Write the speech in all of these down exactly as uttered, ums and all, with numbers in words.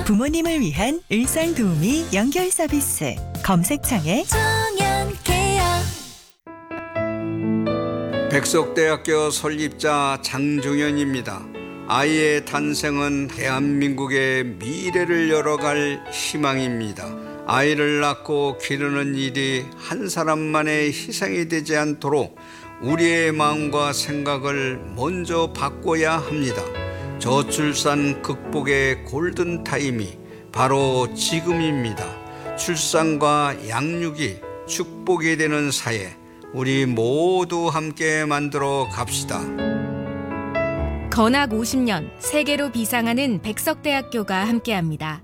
부모님을 위한 일상 도우미 연결 서비스. 검색창에 정연케어. 백석대학교 설립자 장중현입니다. 아이의 탄생은 대한민국의 미래를 열어갈 희망입니다. 아이를 낳고 기르는 일이 한 사람만의 희생이 되지 않도록 우리의 마음과 생각을 먼저 바꿔야 합니다. 저출산 극복의 골든타임이 바로 지금입니다. 출산과 양육이 축복이 되는 사회, 우리 모두 함께 만들어 갑시다. 건학 오십 년 세계로 비상하는 백석대학교가 함께합니다.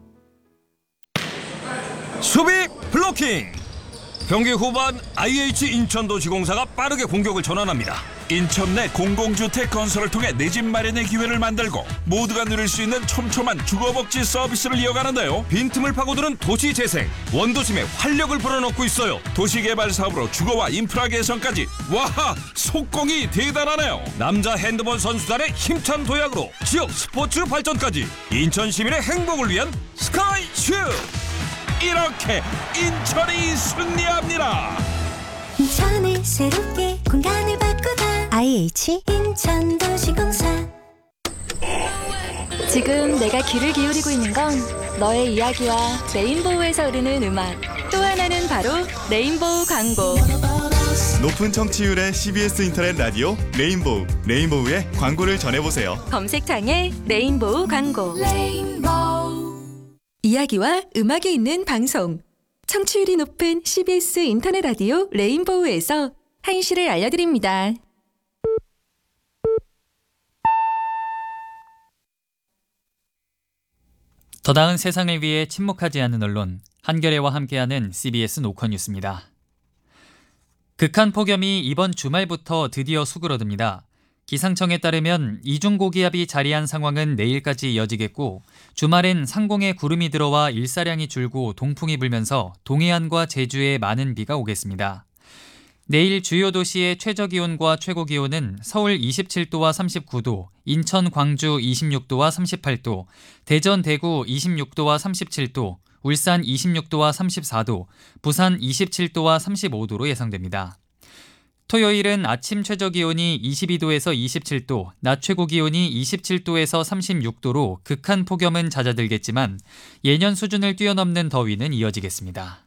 수비 블로킹! 경기 후반 아이에이치 인천도시공사가 빠르게 공격을 전환합니다. 인천 내 공공주택 건설을 통해 내 집 마련의 기회를 만들고 모두가 누릴 수 있는 촘촘한 주거복지 서비스를 이어가는데요. 빈틈을 파고드는 도시재생, 원도심에 활력을 불어넣고 있어요. 도시개발 사업으로 주거와 인프라 개선까지. 와, 속공이 대단하네요. 남자 핸드볼 선수단의 힘찬 도약으로 지역 스포츠 발전까지. 인천 시민의 행복을 위한 스카이슈! 이렇게 인천이 승리합니다. 인천을 새롭게 공간을 바꾸다. 아이에이치 인천도시공사. 지금 내가 귀를 기울이고 있는 건 너의 이야기와 레인보우에서 흐르는 음악. 또 하나는 바로 레인보우 광고. 높은 청취율의 씨비에스 인터넷 라디오 레인보우. 레인보우의 광고를 전해보세요. 검색창에 레인보우 광고. 레인보우. 이야기와 음악이 있는 방송. 청취율이 높은 씨비에스 인터넷 라디오 레인보우에서 한시를 알려드립니다. 더 나은 세상을 위해 침묵하지 않는 언론, 한겨레와 함께하는 씨비에스 노컷뉴스입니다. 극한 폭염이 이번 주말부터 드디어 수그러듭니다. 기상청에 따르면 이중고기압이 자리한 상황은 내일까지 이어지겠고, 주말엔 상공에 구름이 들어와 일사량이 줄고 동풍이 불면서 동해안과 제주에 많은 비가 오겠습니다. 내일 주요 도시의 최저기온과 최고기온은 서울 이십칠 도와 삼십구 도, 인천, 광주 이십육 도와 삼십팔 도, 대전, 대구 이십육 도와 삼십칠 도, 울산 이십육 도와 삼십사 도, 부산 이십칠 도와 삼십오 도로 예상됩니다. 토요일은 아침 최저기온이 이십이 도에서 이십칠 도, 낮 최고기온이 이십칠 도에서 삼십육 도로 극한 폭염은 잦아들겠지만 예년 수준을 뛰어넘는 더위는 이어지겠습니다.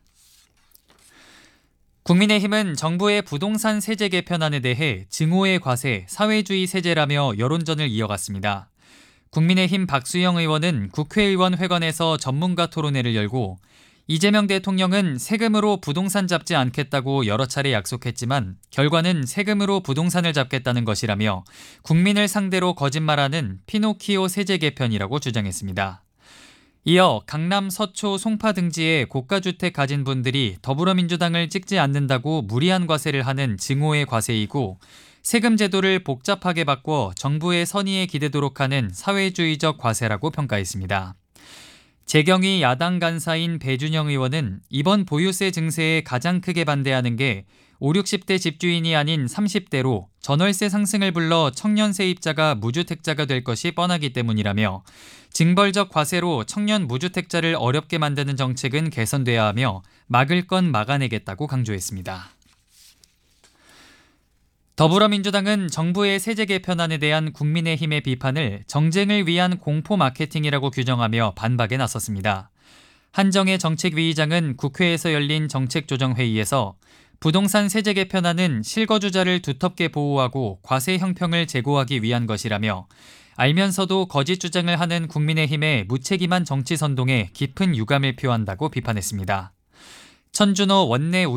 국민의힘은 정부의 부동산 세제 개편안에 대해 증오의 과세, 사회주의 세제라며 여론전을 이어갔습니다. 국민의힘 박수영 의원은 국회의원 회관에서 전문가 토론회를 열고, 이재명 대통령은 세금으로 부동산 잡지 않겠다고 여러 차례 약속했지만 결과는 세금으로 부동산을 잡겠다는 것이라며 국민을 상대로 거짓말하는 피노키오 세제 개편이라고 주장했습니다. 이어 강남 서초 송파 등지에 고가주택 가진 분들이 더불어민주당을 찍지 않는다고 무리한 과세를 하는 증오의 과세이고, 세금 제도를 복잡하게 바꿔 정부의 선의에 기대도록 하는 사회주의적 과세라고 평가했습니다. 재경이 야당 간사인 배준영 의원은 이번 보유세 증세에 가장 크게 반대하는 게 오십, 육십 대 집주인이 아닌 삼십 대로 전월세 상승을 불러 청년 세입자가 무주택자가 될 것이 뻔하기 때문이라며, 징벌적 과세로 청년 무주택자를 어렵게 만드는 정책은 개선돼야 하며 막을 건 막아내겠다고 강조했습니다. 더불어민주당은 정부의 세제 개편안에 대한 국민의힘의 비판을 정쟁을 위한 공포 마케팅이라고 규정하며 반박에 나섰습니다. 한정혜 정책위의장은 국회에서 열린 정책조정회의에서 부동산 세제 개편안은 실거주자를 두텁게 보호하고 과세 형평을 제고하기 위한 것이라며, 알면서도 거짓 주장을 하는 국민의힘의 무책임한 정치 선동에 깊은 유감을 표한다고 비판했습니다. 천준호 원내